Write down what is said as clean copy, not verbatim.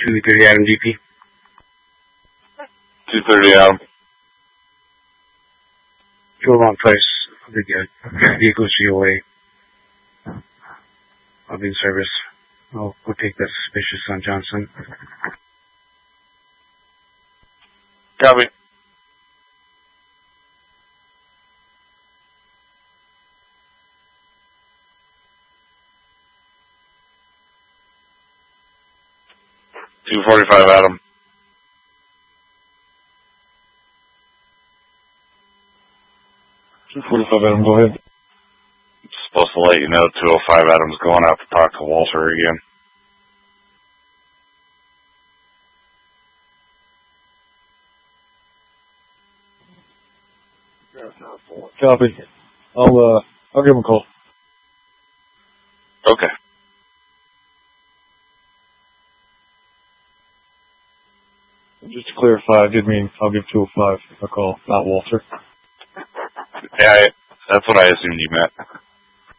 230 Adam DP. 230 Adam. Go along place. The vehicle COA. I'll be in service. I'll go take that suspicious on Johnson. Copy. .245 Adam. Adam, go ahead. Supposed to let you know 205 Adam's going out to talk to Walter again. Copy. I'll give him a call. Okay. Just to clarify, I did mean I'll give 205 a call, not Walter. Yeah, that's what I assumed you meant.